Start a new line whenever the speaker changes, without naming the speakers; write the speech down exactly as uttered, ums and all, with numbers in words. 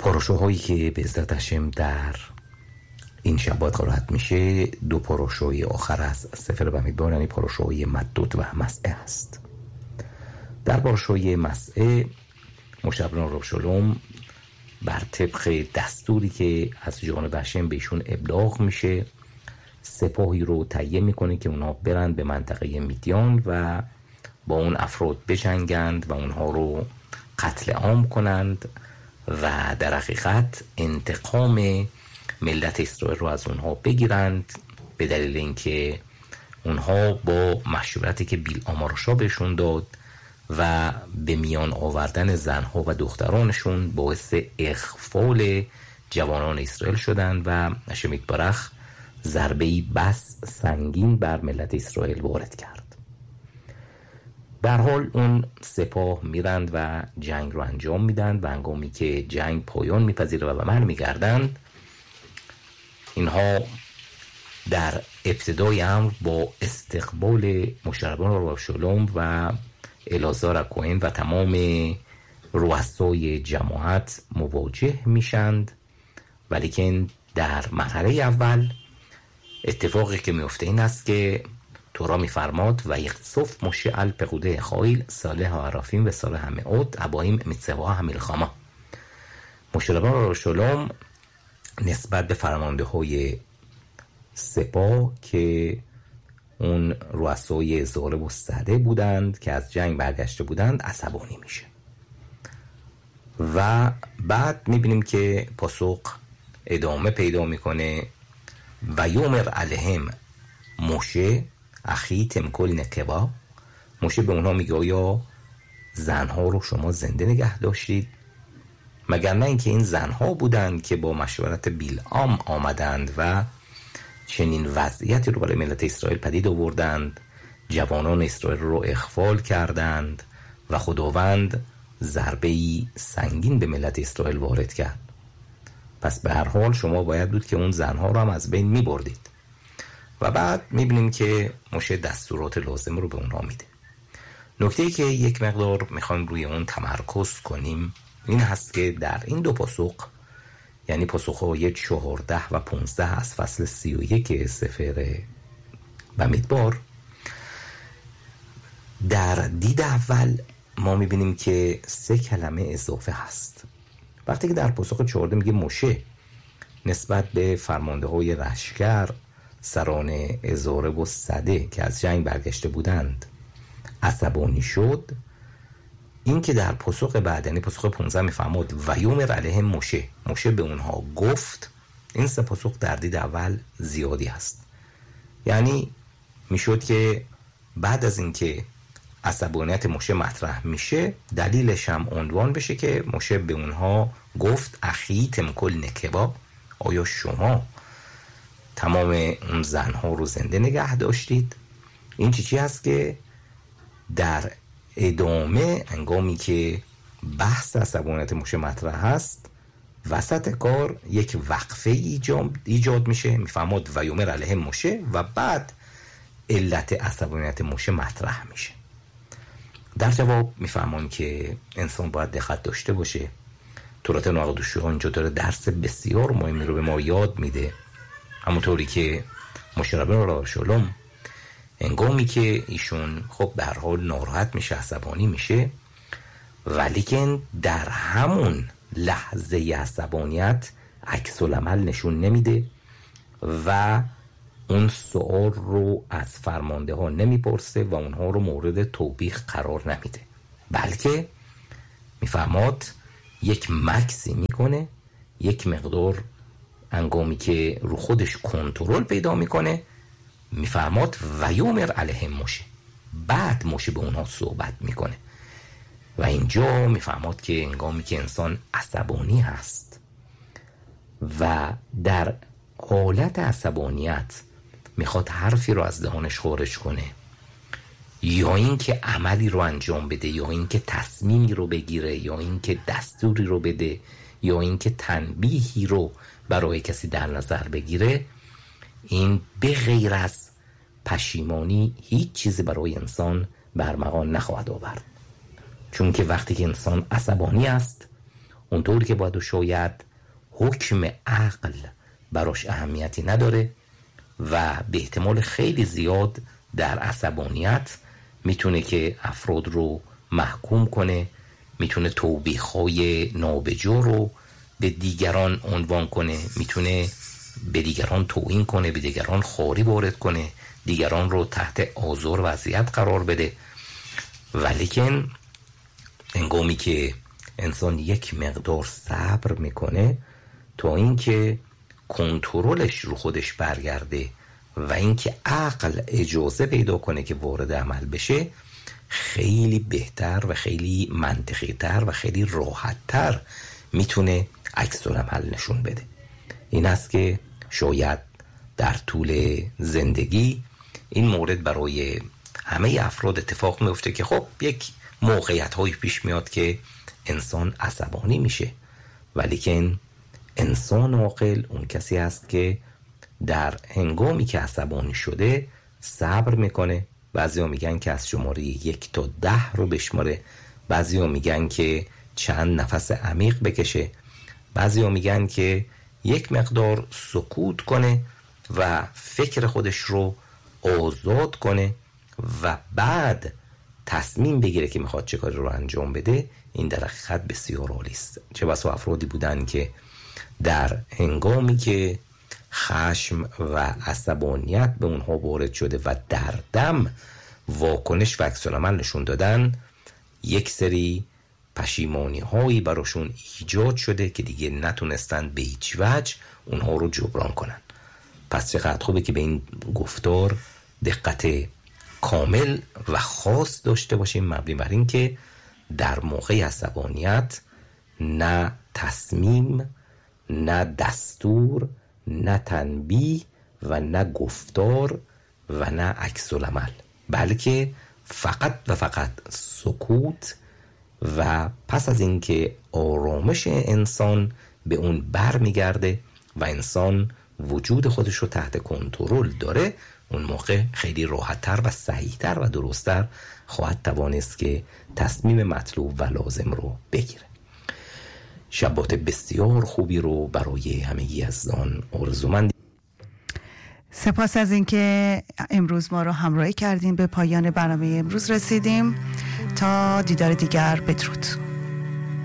پاراشوهایی که به عزت هشم در این شبات قرائت میشه دو پاراشوی آخر از سفر بمیدبار، یعنی پاراشوی مدود و مسعه هست. در پاراشوی مسعه مشتاق بن آبشالوم بر طبق دستوری که از جانب هشم بهشون ابلاغ میشه سپاهی رو تهیه میکنه که اونا برند به منطقه میدیان و با اون افراد بجنگند و اونها رو قتل عام کنند و در حقیقت انتقام ملت اسرائیل رو از اونها بگیرند، به دلیل اینکه اونها با مشورتی که بیلعام آرشا بهشون داد و به میان آوردن زنها و دخترانشون باعث اغفال جوانان اسرائیل شدند و هشم یتبارک ضربه‌ای بس سنگین بر ملت اسرائیل وارد کرد. در حال اون سپاه میرند و جنگ رو انجام میدند و هنگامی که جنگ پایان میپذیره و به عمل میگردند، اینها در ابتدای امر با استقبال مشتاق بن آبشالوم و العازر الکاهن و تمام رؤسای جماعت مواجه میشند، ولیکن در مرحله اول اتفاقی که میفته این است که تورا میفرماد و یخصف مشه الپقوده خایل صالح عرافیم و صالح مئات ابایم متسوا هملخامه. مشتاق بن آبشالوم نسبت به فرمانده های سپاه که اون رؤسای ضارب و سده بودند که از جنگ برگشته بودند عصبانی میشه و بعد میبینیم که پاسخ ادامه پیدا میکنه و یومر علیهم موشه اخی تمکل نکبا. موشه به اونها میگه آیا زنها رو شما زنده نگه داشتید؟ مگر نه اینکه این زنها بودند که با مشورت بیلعام آمدند و چنین وضعیتی رو برای ملت اسرائیل پدید آوردند، جوانان اسرائیل رو اغفال کردند و خداوند ضربه‌ای سنگین به ملت اسرائیل وارد کرد. پس به هر حال شما باید بود که اون زنها رو هم از بین می بردید. و بعد می بینیم که موشه دستورات لازم رو به اونها میده. نکته‌ای که یک مقدار میخوایم روی اون تمرکز کنیم این هست که در این دو پاسخ، یعنی پاسخ‌های چهارده و پانزده از فصل سی و یک سفر بمیدبار، در دید اول ما میبینیم که سه کلمه اضافه هست. وقتی که در پاسخ چهارده میگه موشه نسبت به فرمانده های لشکر سران ضارب و سده که از جنگ برگشته بودند عصبانی شد، این که در پاسخ بعد یعنی پاسخ پانزده میفرماد و یومر علیهم موشه، موشه به اونها گفت، این سه پاسخ در دید اول زیادی هست. یعنی میشد که بعد از اینکه عصبانیت موشه مطرح میشه دلیلش هم عنوان بشه که موشه به اونها گفت اخی تمکل نکبا، آیا شما تمام اون زنها رو زنده نگه داشتید؟ این چی چی هست که در ادامه هنگامی که بحث عصبانیت موشه مطرح هست وسط کار یک وقفه ایجاد, ایجاد میشه، میفهمد و یومر علیهم موشه و بعد علت عصبانیت موشه مطرح میشه. در جواب میفهمون که انسان باید دقت داشته باشه. تورات نقدوشی اینجا داره درس بسیار مهمی رو به ما یاد میده، همونطوری که مشتاق بن آبشالوم هنگامی که ایشون خب به هر حال ناراحت میشه، عصبانی میشه، ولیکن در همون لحظه عصبانیت عکس العمل نشون نمیده و اون سؤال رو از فرمانده ها نمیپرسه و اونها رو مورد توبیخ قرار نمیده، بلکه میفرماد یک مکسی میکنه، یک مقدار هنگامی که رو خودش کنترل پیدا میکنه میفرماد و یومر علیهم موشه، بعد موشه به اونها صحبت میکنه و اینجا میفرماد که هنگامی که انسان عصبانی هست و در حالت عصبانیت میخواد حرفی رو از دهانش خارج کنه یا این که عملی رو انجام بده یا این که تصمیمی رو بگیره یا این که دستوری رو بده یا این که تنبیهی رو برای کسی در نظر بگیره، این به غیر از پشیمانی هیچ چیزی برای انسان برمغان نخواهد آورد. چون که وقتی که انسان عصبانی است اونطوری که باید و شاید حکم عقل براش اهمیتی نداره و به احتمال خیلی زیاد در عصبانیت میتونه که افراد رو محکوم کنه، میتونه توبیخ‌های نابجا رو به دیگران عنوان کنه، میتونه به دیگران توهین کنه، به دیگران خواری وارد کنه، دیگران رو تحت آزار و اذیت قرار بده. ولیکن هنگامی که انسان یک مقدار صبر میکنه تا اینکه کنترلش رو خودش برگرده و اینکه عقل اجازه پیدا کنه که وارد عمل بشه، خیلی بهتر و خیلی منطقی تر و خیلی راحت تر میتونه عکس العمل نشون بده. این است که شاید در طول زندگی این مورد برای همه افراد اتفاق میفته که خب یک موقعیت هایی پیش میاد که انسان عصبانی میشه، ولیکن انسان عاقل اون کسی است که در هنگامی که عصبانی شده صبر میکنه. بعضیا میگن که از شماره یک تا ده رو بشماره، بعضیا میگن که چند نفس عمیق بکشه، بعضیا میگن که یک مقدار سکوت کنه و فکر خودش رو آزاد کنه و بعد تصمیم بگیره که میخواد چه کاری رو انجام بده. این در حقیقت بسیار عالی است. چه بسا افرادی بودن که در هنگامی که خشم و عصبانیت به اونها وارد شده و در دم واکنش و عکس العمل نشون دادن، یک سری پشیمانی هایی براشون ایجاد شده که دیگه نتونستند به هیچ وجه اونها رو جبران کنن. پس چقدر خوبه که به این گفتار دقت کامل و خاص داشته باشیم، مبنی بر این که در موقع عصبانیت نه تصمیم، نه دستور، نه تنبیه و نه گفتار و نه عکس العمل، بلکه فقط و فقط سکوت و پس از اینکه آرامش انسان به اون بر میگرده و انسان وجود خودش رو تحت کنترل داره، اون موقع خیلی راحت‌تر و صحیح‌تر و درست‌تر خواهد توانست که تصمیم مطلوب و لازم رو بگیره. شبات بسیار خوبی رو برای همگی عزیزان آرزومندیم.
سپاس از اینکه امروز ما رو همراهی کردیم. به پایان برنامه امروز رسیدیم. تا دیدار دیگر، بدرود.